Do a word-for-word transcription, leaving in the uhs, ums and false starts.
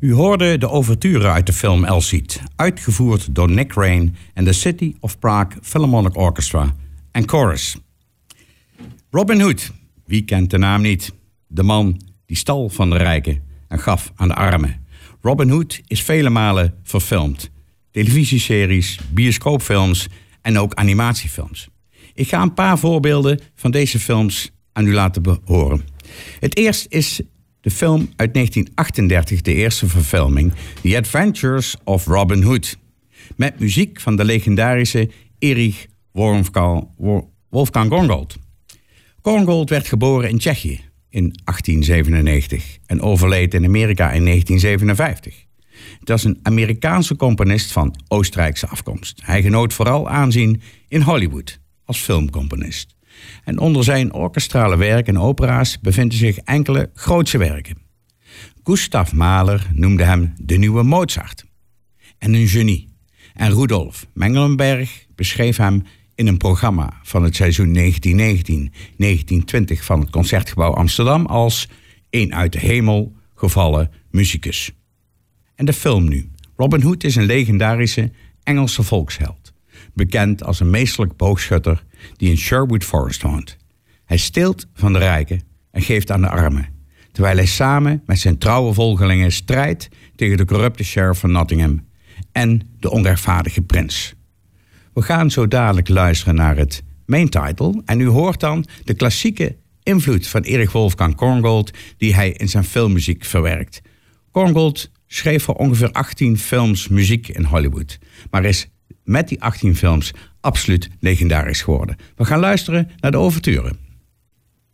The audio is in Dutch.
U hoorde de ouverture uit de film El Cid, uitgevoerd door Nick Rain en de City of Prague Philharmonic Orchestra en Chorus. Robin Hood, wie kent de naam niet? De man die stal van de rijken en gaf aan de armen. Robin Hood is vele malen verfilmd. Televisieseries, bioscoopfilms en ook animatiefilms. Ik ga een paar voorbeelden van deze films aan u laten horen. Het eerst is de film uit negentien achtendertig, de eerste verfilming, The Adventures of Robin Hood. Met muziek van de legendarische Erich Wolfgang Korngold. Korngold werd geboren in Tsjechië in achttien zevenennegentig en overleed in Amerika in negentien zevenenvijftig. Het was een Amerikaanse componist van Oostenrijkse afkomst. Hij genoot vooral aanzien in Hollywood als filmcomponist. En onder zijn orkestrale werk en opera's bevinden zich enkele grootse werken. Gustav Mahler noemde hem de nieuwe Mozart en een genie. En Rudolf Mengelenberg beschreef hem in een programma van het seizoen negentien negentien negentien twintig van het Concertgebouw Amsterdam als een uit de hemel gevallen muzikus. En de film nu. Robin Hood is een legendarische Engelse volksheld. Bekend als een meesterlijk boogschutter die in Sherwood Forest woont. Hij steelt van de rijken en geeft aan de armen, terwijl hij samen met zijn trouwe volgelingen strijdt tegen de corrupte sheriff van Nottingham en de onrechtvaardige prins. We gaan zo dadelijk luisteren naar het main title en u hoort dan de klassieke invloed van Erich Wolfgang Korngold die hij in zijn filmmuziek verwerkt. Korngold schreef voor ongeveer achttien films muziek in Hollywood, maar is met die achttien films absoluut legendarisch geworden. We gaan luisteren naar de ouverture.